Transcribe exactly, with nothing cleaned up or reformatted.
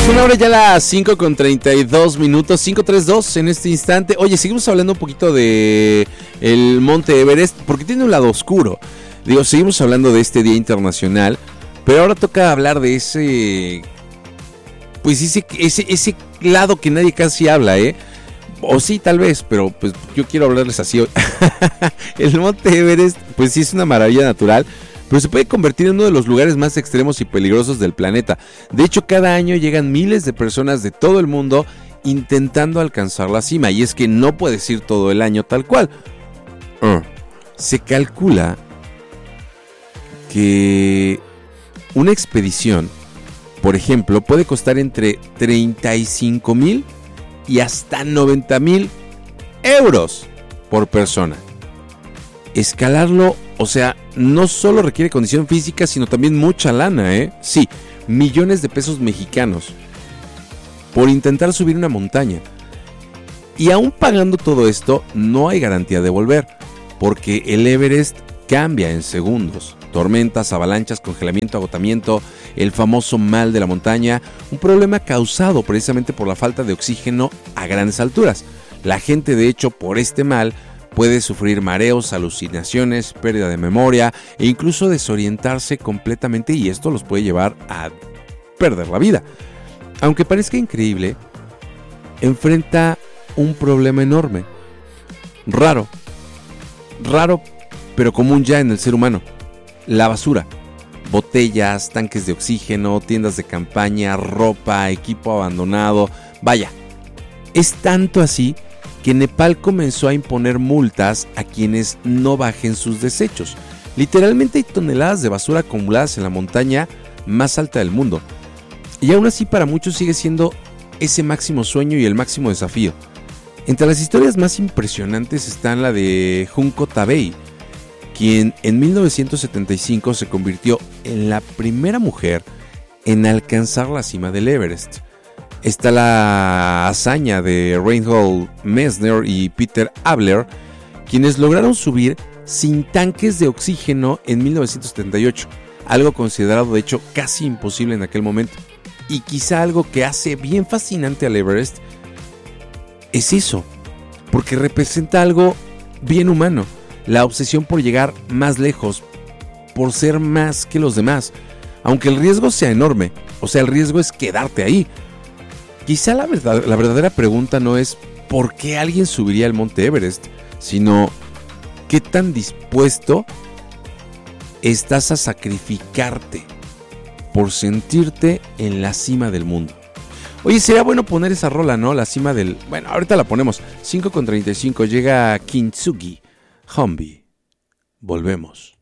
Son ahora ya las cinco con treinta y dos minutos, cinco treinta y dos en este instante. Oye, seguimos hablando un poquito de el Monte Everest, porque tiene un lado oscuro. Digo, seguimos hablando de este Día Internacional, pero ahora toca hablar de ese, pues ese, ese, ese lado que nadie casi habla, ¿eh? O sí, tal vez, pero pues yo quiero hablarles así hoy. El Monte Everest, pues sí es una maravilla natural, pero se puede convertir en uno de los lugares más extremos y peligrosos del planeta. De hecho, cada año llegan miles de personas de todo el mundo intentando alcanzar la cima, y es que no puedes ir todo el año tal cual. Uh, se calcula que una expedición, por ejemplo, puede costar entre treinta y cinco mil y hasta noventa mil euros por persona. Escalarlo, o sea, no solo requiere condición física, sino también mucha lana, ¿eh? Sí, millones de pesos mexicanos por intentar subir una montaña. Y aún pagando todo esto, no hay garantía de volver, porque el Everest cambia en segundos. Tormentas, avalanchas, congelamiento, agotamiento, el famoso mal de la montaña, un problema causado precisamente por la falta de oxígeno a grandes alturas. La gente, de hecho, por este mal puede sufrir mareos, alucinaciones, pérdida de memoria e incluso desorientarse completamente, y esto los puede llevar a perder la vida. Aunque parezca increíble, enfrenta un problema enorme. Raro, raro, pero común ya en el ser humano. La basura. Botellas, tanques de oxígeno, tiendas de campaña, ropa, equipo abandonado. Vaya, es tanto así que Nepal comenzó a imponer multas a quienes no bajen sus desechos. Literalmente hay toneladas de basura acumuladas en la montaña más alta del mundo. Y aún así para muchos sigue siendo ese máximo sueño y el máximo desafío. Entre las historias más impresionantes están la de Junko Tabei, quien en mil novecientos setenta y cinco se convirtió en la primera mujer en alcanzar la cima del Everest. Está la hazaña de Reinhold Messner y Peter Abler, quienes lograron subir sin tanques de oxígeno en mil novecientos setenta y ocho, algo considerado de hecho casi imposible en aquel momento. Y quizá algo que hace bien fascinante al Everest es eso, porque representa algo bien humano, la obsesión por llegar más lejos, por ser más que los demás, aunque el riesgo sea enorme. O sea, el riesgo es quedarte ahí. Quizá la, verdad, la verdadera pregunta no es por qué alguien subiría al Monte Everest, sino qué tan dispuesto estás a sacrificarte por sentirte en la cima del mundo. Oye, sería bueno poner esa rola, ¿no? La cima del... Bueno, ahorita la ponemos. cinco con treinta y cinco, llega Kintsugi, Humby. Volvemos.